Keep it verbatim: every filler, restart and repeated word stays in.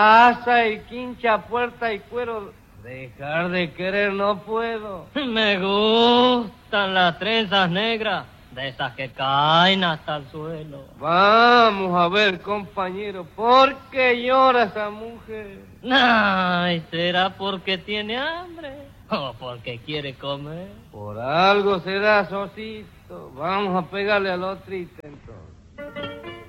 asa y quincha, puerta y cuero. Dejar de querer no puedo. Me gustan las trenzas negras, de esas que caen hasta el suelo. Vamos a ver, compañero, ¿por qué llora esa mujer? Ay, ¿será porque tiene hambre o porque quiere comer? Por algo será, Sosito. Vamos a pegarle al otrito entonces.